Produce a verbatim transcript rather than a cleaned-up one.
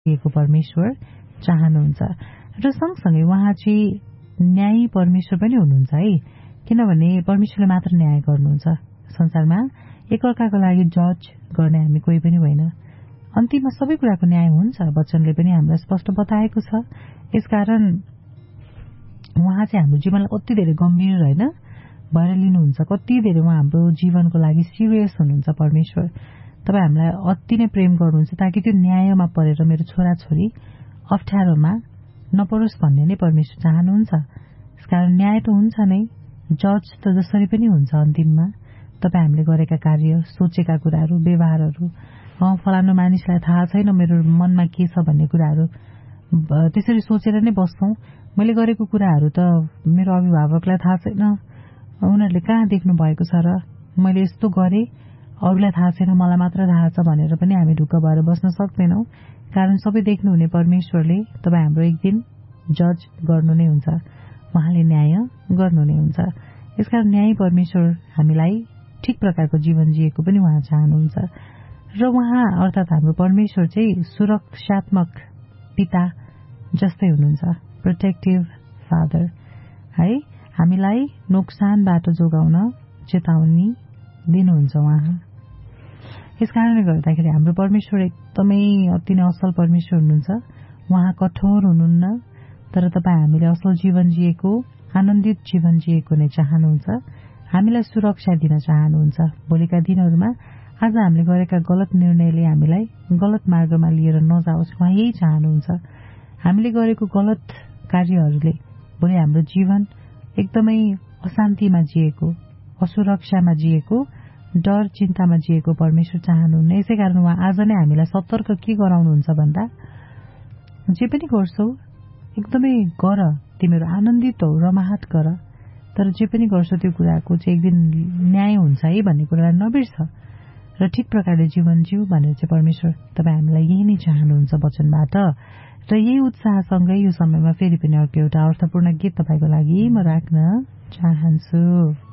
दिएको परमेश्वर चाहनुहुन्छ र सँगसँगै उहाँ चाहिँ न्यायी परमेश्वर पनि हुनुहुन्छ है। किनभने परमेश्वरले मात्र न्याय गर्नुहुन्छ। संसारमा एकअर्काको लागि जज गर्ने हामी कोही पनि होइन। अन्तिममा सबै कुराको न्याय हुन्छ, वचनले पनि हामीलाई स्पष्ट बताएको छ। यसकारण उहाँ चाहिँ हाम्रो जीवनलाई कति धेरै गम्भीर होइन भएर लिनुहुन्छ, कति धेरै उहाँ हाम्रो जीवनको लागि सिरियस हुनुहुन्छ। परमेश्वर तपाईँ हामीलाई अति नै प्रेम गर्नुहुन्छ ताकि त्यो न्यायमा परेर मेरो छोराछोरी अप्ठ्यारोमा नपरोस् भन्ने नै परमेश्वर चाहनुहुन्छ। यसकारण न्याय त हुन्छ नै, जज त जसरी पनि हुन्छ। अन्तिममा तपाईँ हामीले गरेका कार्य, सोचेका कुराहरू, व्यवहारहरू, फलानु मानिसलाई थाहा छैन मेरो मनमा के छ भन्ने कुराहरू त्यसरी सोचेर नै बस्छौं। मैले गरेको कुराहरू त मेरो अभिभावकलाई थाहा छैन, उनीहरूले कहाँ देख्नु भएको छ र मैले यस्तो गरेँ अरूलाई थाहा छैन मलाई मात्र थाहा छ भनेर पनि हामी ढुक्क भएर बस्न सक्दैनौं। कारण सबै देख्नुहुने परमेश्वरले तपाईँ हाम्रो एक दिन जज गर्नु नै हुन्छ, उहाँले न्याय गर्नु नै हुन्छ। यसकारण न्यायी परमेश्वर हामीलाई ठिक प्रकारको जीवन जिएको पनि उहाँ चाहनुहुन्छ र उहाँ अर्थात् हाम्रो परमेश्वर चाहिँ सुरक्षात्मक पिता जस्तै हुनुहुन्छ, प्रोटेक्टिभ फादर है। हामीलाई नोक्सानबाट जोगाउन चेतावनी दिनुहुन्छ उहाँ। यसकारणले गर्दाखेरि हाम्रो परमेश्वर एकदमै अति नै असल परमेश्वर हुनुहुन्छ। उहाँ कठोर हुनुहुन्न, तर तपाईँ हामीले असल जीवन जिएको, आनन्दित जीवन जिएको नै चाहनुहुन्छ, हामीलाई सुरक्षा दिन चाहनुहुन्छ। भोलिका दिनहरूमा आज हामीले गरेका गलत निर्णयले हामीलाई गलत मार्गमा लिएर नजाओस्, उहाँ यही चाहनुहुन्छ। हामीले गरेको गलत कार्यहरूले भोलि हाम्रो जीवन एकदमै अशान्तिमा जिएको, असुरक्षामा जिएको, डर चिन्तामा जिएको परमेश्वर चाहनुहुन्न। यसै कारण उहाँ आज नै हामीलाई सतर्क के गराउनुहुन्छ भन्दा जे पनि गर्छौ एकदमै गर, तिमीहरू आनन्दित हो, रमाहट गर, तर जे पनि गर्छौ त्यो कुराको चाहिँ एक दिन न्याय हुन्छ है भन्ने कुरालाई नबिर्स र ठिक प्रकारले जीवन जिउ भनेर चाहिँ परमेश्वर तपाईँ हामीलाई यही नै चाहनुहुन्छ वचनबाट। र यही उत्साहसँगै यो समयमा फेरि पनि अर्को एउटा अर्थपूर्ण गीत तपाईँको लागि म राख्न चाहन्छु।